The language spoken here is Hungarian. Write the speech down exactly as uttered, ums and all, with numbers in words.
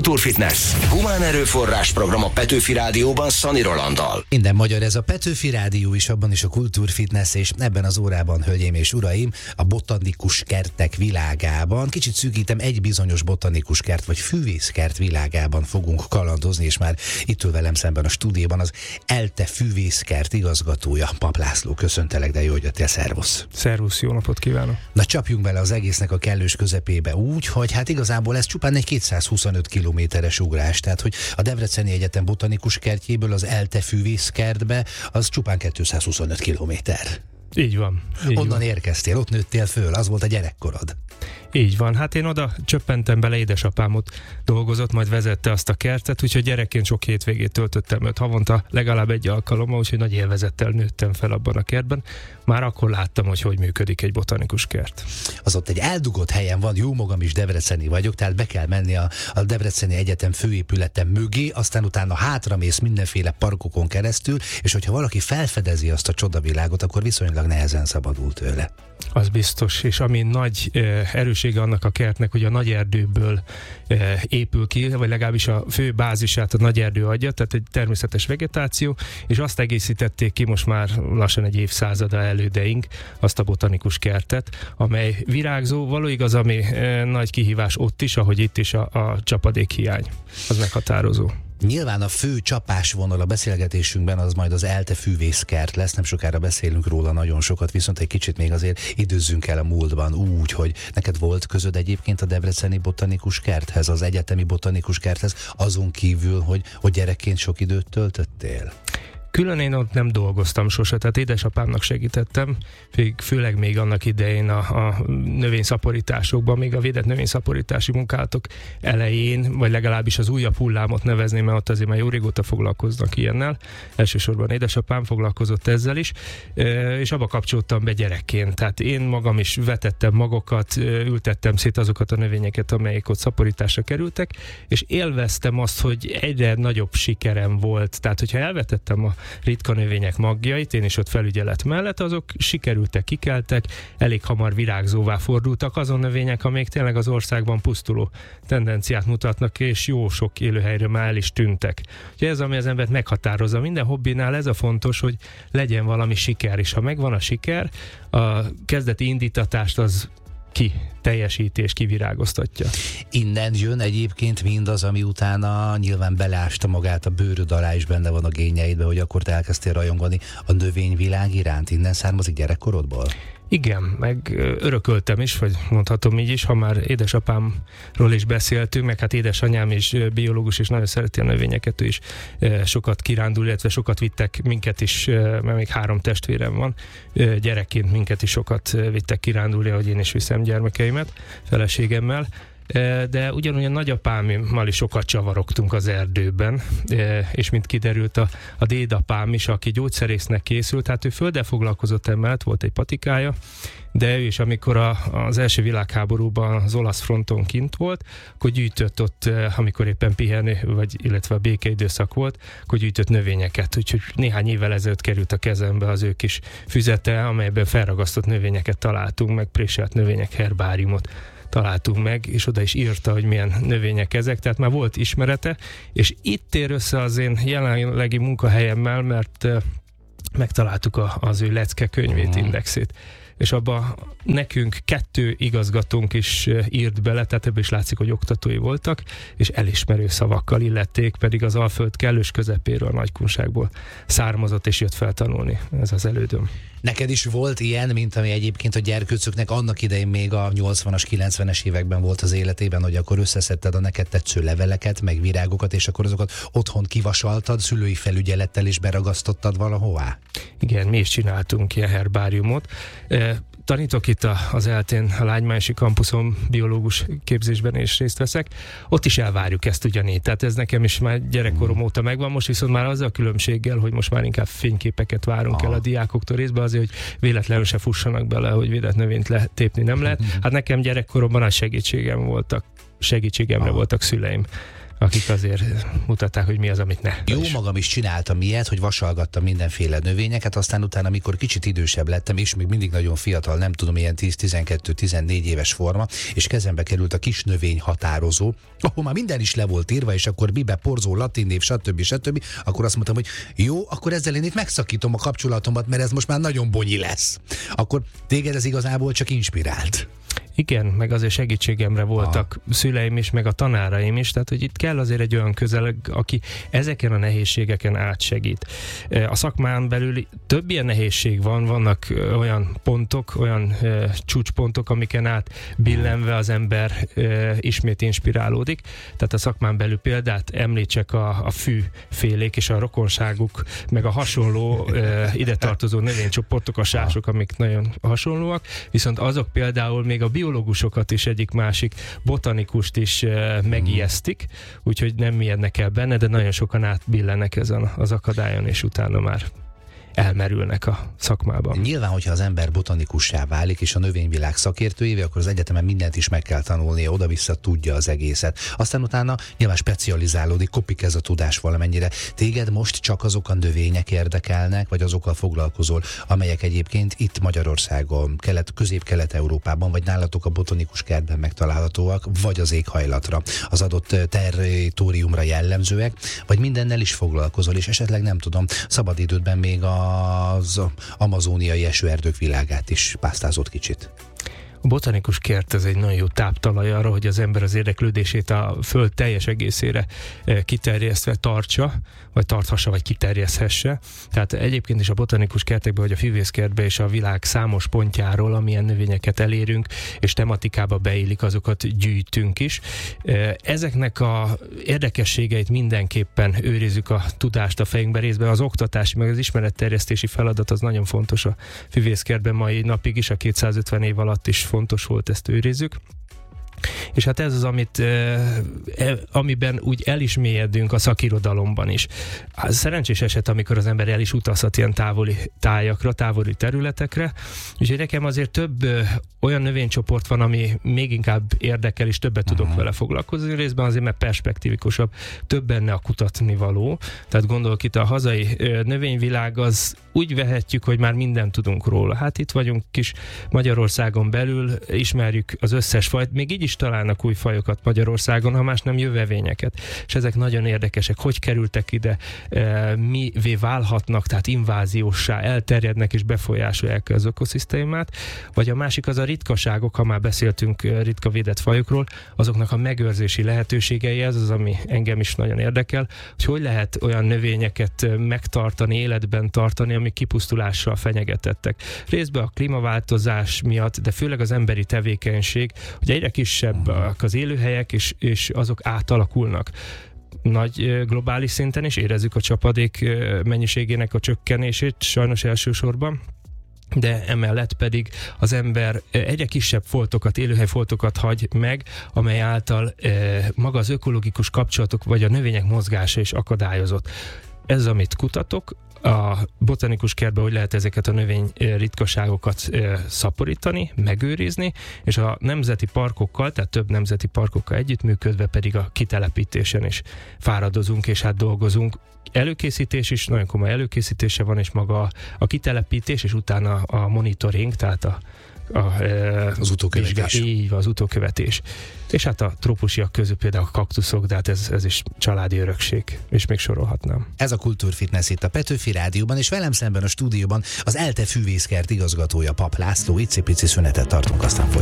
Kultúrfitness. Humán erőforrás program a Petőfi Rádióban Szani Rolanddal. Minden magyar, ez a Petőfi Rádió is, abban is a Kultúrfitness, és ebben az órában, hölgyeim és uraim, a botanikus kertek világában, kicsit szűkítem, egy bizonyos botanikus kert vagy füvészkert világában fogunk kalandozni, és már itt ül velem szemben a stúdióban az ELTE füvészkert igazgatója, Pap László. Köszöntelek, de jó, hogy jöttél, szervusz. Szervusz, jó napot kívánok. Na, csapjunk bele az egésznek a kellős közepébe úgy, hogy hát igazából ez csupán egy kétszázhuszonöt kilométeres ugrás, tehát hogy a Debreceni Egyetem botanikus kertjéből az ELTE füvészkertbe az csupán kétszázhuszonöt kilométer. Így van. Így Onnan van. érkeztél, ott nőttél föl, az volt a gyerekkorod. Így van. Hát én oda csöppentem bele, édesapám ott dolgozott, majd vezette azt a kertet, úgyhogy gyerekként sok hétvégét töltöttem őt havonta, legalább egy alkalommal, úgyhogy nagy élvezettel nőttem fel abban a kertben. Már akkor láttam, hogy hogy működik egy botanikus kert. Az ott egy eldugott helyen van, jó magam is debreceni vagyok, tehát be kell menni a, a Debreceni Egyetem főépülete mögé, aztán utána hátramész mindenféle parkokon keresztül, és hogyha valaki felfedezi azt a csodavilágot, akkor viszonylag nehezen szabadul tőle. Az biztos, és ami nagy eh, erősége annak a kertnek, hogy a nagy erdőből eh, épül ki, vagy legalábbis a fő bázisát a nagy erdő adja, tehát egy természetes vegetáció, és azt egészítették ki most már lassan egy évszázada elődeink, azt a botanikus kertet, amely virágzó, való igaz, ami eh, nagy kihívás ott is, ahogy itt is a, a csapadékhiány, az meghatározó. Nyilván a fő csapásvonal a beszélgetésünkben az majd az ELTE füvészkert lesz, nem sokára beszélünk róla nagyon sokat, viszont egy kicsit még azért időzzünk el a múltban úgy, hogy neked volt közöd egyébként a Debreceni Botanikus Kerthez, az egyetemi Botanikus Kerthez, azon kívül, hogy, hogy gyerekként sok időt töltöttél? Külön én ott nem dolgoztam sose, tehát édesapámnak segítettem, főleg még annak idején a, a növényszaporításokban, még a védett növényszaporítási munkálatok elején, vagy legalábbis az újabb hullámot nevezném, mert ott azért már jó régóta foglalkoznak ilyennel. Elsősorban édesapám foglalkozott ezzel is, és abba kapcsoltam be gyerekként. Tehát én magam is vetettem magokat, ültettem szét azokat a növényeket, amelyek ott szaporításra kerültek, és élveztem azt, hogy egyre nagyobb sikerem volt. Tehát, hogyha elvetettem a ritka növények magjait, én is ott felügyelet mellett, azok sikerültek, kikeltek, elég hamar virágzóvá fordultak azon növények, amelyek tényleg az országban pusztuló tendenciát mutatnak, és jó sok élőhelyről már el is tűntek. Ugye ez, ami az embert meghatározza. Minden hobbinál ez a fontos, hogy legyen valami siker, és ha megvan a siker, a kezdeti indítatást az ki teljesíti és kivirágoztatja. Innen jön egyébként mindaz, ami utána nyilván beleásta magát a bőröd alá, is benne van a génjeidbe, hogy akkor te elkezdtél rajongani a növényvilág iránt. Innen származik gyerekkorodból? Igen, meg örököltem is, vagy mondhatom így is, ha már édesapámról is beszéltünk, meg hát édesanyám is biológus, és nagyon szereti a növényeket, ő is sokat kirándul, illetve sokat vittek minket is, mert még három testvérem van, gyerekként minket is sokat vittek kirándulni, ahogy én is viszem gyermekeimet, feleségemmel. De ugyanúgy a nagyapámmal is sokat csavarogtunk az erdőben, és mint kiderült a, a dédapám is, aki gyógyszerésznek készült, hát ő földdel foglalkozott emellett, volt egy patikája, de ő is, amikor a, az első világháborúban az olasz fronton kint volt, akkor gyűjtött ott, amikor éppen pihenő, vagy illetve a békeidőszak volt, akkor gyűjtött növényeket, úgyhogy néhány évvel ezelőtt került a kezembe az ő kis füzete, amelyben felragasztott növényeket találtunk, meg préselt növények herbáriumot találtunk meg, és oda is írta, hogy milyen növények ezek, tehát már volt ismerete, és itt ér össze az én jelenlegi munkahelyemmel, mert uh, megtaláltuk a, az ő lecke könyvét, indexét, és abba nekünk kettő igazgatónk is írt bele, tehát ebből is látszik, hogy oktatói voltak, és elismerő szavakkal illették, pedig az Alföld kellős közepéről, a Nagykunságból származott, és jött feltanulni. Ez az elődöm. Neked is volt ilyen, mint ami egyébként a gyerkőcöknek annak idején még a nyolcvanas, kilencvenes években volt az életében, hogy akkor összeszedted a neked tetsző leveleket, meg virágokat, és akkor azokat otthon kivasaltad, szülői felügyelettel is beragasztottad valahová? Igen, mi is csináltunk ilyen herbáriumot. Tanítok itt az eltén, a Lágymányosi kampuszon biológus képzésben is részt veszek. Ott is elvárjuk ezt ugyanígy. Tehát ez nekem is már gyerekkorom óta megvan, most viszont már azzal a különbséggel, hogy most már inkább fényképeket várunk Aha. el a diákoktól részben, azért, hogy véletlenül se fussanak bele, hogy védett növényt letépni nem lehet. Hát nekem gyerekkoromban a segítségem voltak, segítségemre Aha. voltak szüleim. akik azért mutatták, hogy mi az, amit ne. Jó magam is csináltam ilyet, hogy vasalgattam mindenféle növényeket, aztán utána, amikor kicsit idősebb lettem, és még mindig nagyon fiatal, nem tudom, ilyen tíz tizenkettő tizennégy éves forma, és kezembe került a kis növény határozó, ahol már minden is le volt írva, és akkor bibe, porzó, latin név, stb. stb. Akkor azt mondtam, hogy jó, akkor ezzel én itt megszakítom a kapcsolatomat, mert ez most már nagyon bonyi lesz. Akkor téged ez igazából csak inspirált. Igen, meg azért segítségemre voltak ah. szüleim is, meg a tanáraim is, tehát hogy itt kell azért egy olyan közeleg, aki ezeken a nehézségeken átsegít. A szakmán belül több ilyen nehézség van, vannak olyan pontok, olyan e, csúcspontok, amiken át billenve az ember e, ismét inspirálódik. Tehát a szakmán belül példát említsek a, a fűfélék és a rokonságuk, meg a hasonló e, ide tartozó növénycsoportok, a sások, amik nagyon hasonlóak, viszont azok például még a biológusokat is, egyik másik botanikust is e, megijesztik, úgyhogy nem ijednek el benne, de nagyon sokan átbillennek ezen az akadályon, és utána már elmerülnek a szakmában. Nyilván, hogyha az ember botanikussá válik, és a növényvilág szakértőjévé, akkor az egyetemen mindent is meg kell tanulnia, oda-vissza tudja az egészet. Aztán utána nyilván specializálódik, kopik ez a tudás valamennyire. Téged most csak azok a növények érdekelnek, vagy azokkal foglalkozol, amelyek egyébként itt Magyarországon, kelet, közép-kelet-európában, vagy nálatok a botanikus kertben megtalálhatóak, vagy az éghajlatra, az adott territóriumra jellemzőek, vagy mindennel is foglalkozol, és esetleg nem tudom, szabadidődben még a az amazóniai esőerdők világát is pásztázott kicsit. A botanikus kert ez egy nagyon jó táptalaj arra, hogy az ember az érdeklődését a föld teljes egészére kiterjesztve tartsa, vagy tarthassa, vagy kiterjeszthesse. Tehát egyébként is a botanikus kertekben, vagy a füvészkertben és a világ számos pontjáról, amilyen növényeket elérünk, és tematikába beillik, azokat gyűjtünk is. Ezeknek a érdekességeit mindenképpen őrizzük a tudást a fejünkben, részben az oktatási, meg az ismeretterjesztési feladat az nagyon fontos a füvészkertben mai napig is, a kétszázötven év alatt is fontos volt, ezt őrizzük. És hát ez az, amit, eh, amiben úgy el is mélyedünk a szakirodalomban is. Szerencsés eset, amikor az ember el is utazhat ilyen távoli tájakra, távoli területekre, úgyhogy nekem azért több eh, olyan növénycsoport van, ami még inkább érdekel, és többet tudok uh-huh. vele foglalkozni. Részben azért, mert perspektívikusabb, több benne a kutatni való. Tehát gondolok itt a hazai eh, növényvilág, az úgy vehetjük, hogy már mindent tudunk róla. Hát itt vagyunk kis Magyarországon belül, ismerjük az összes fajt, még így is találnak új fajokat Magyarországon, ha más nem jövevényeket. És ezek nagyon érdekesek. Hogy kerültek ide, e, mivé válhatnak, tehát invázióssá, elterjednek és befolyásolják az ökoszisztémát. Vagy a másik az a ritkaságok, ha már beszéltünk ritka védett fajokról, azoknak a megőrzési lehetőségei, ez az, ami engem is nagyon érdekel, hogy hogy lehet olyan növényeket megtartani, életben tartani, amik kipusztulással fenyegetettek. Részben a klímaváltozás miatt, de főleg az emberi tevékenység, hogy egyre kisebbek az élőhelyek, és, és azok átalakulnak. Nagy globális szinten is érezzük a csapadék mennyiségének a csökkenését, sajnos elsősorban, de emellett pedig az ember egyre kisebb foltokat, élőhelyfoltokat hagy meg, amely által maga az ökológikus kapcsolatok vagy a növények mozgása is akadályozott. Ez, amit kutatok, a botanikus kertben, hogy lehet ezeket a növény ritkaságokat szaporítani, megőrizni, és a nemzeti parkokkal, tehát több nemzeti parkokkal együttműködve pedig a kitelepítésen is fáradozunk, és hát dolgozunk. Előkészítés is, nagyon komoly előkészítése van, és maga a kitelepítés, és utána a monitoring, tehát a A, az utókövetés. Így van, az utókövetés. És hát a trópusiak közül például a kaktuszok, de hát ez, ez is családi örökség, és még sorolhatnám. Ez a Kultúrfitness itt a Petőfi Rádióban, és velem szemben a stúdióban az ELTE Fűvészkert igazgatója, Pap László. Icipici szünetet tartunk, aztán folytatjuk.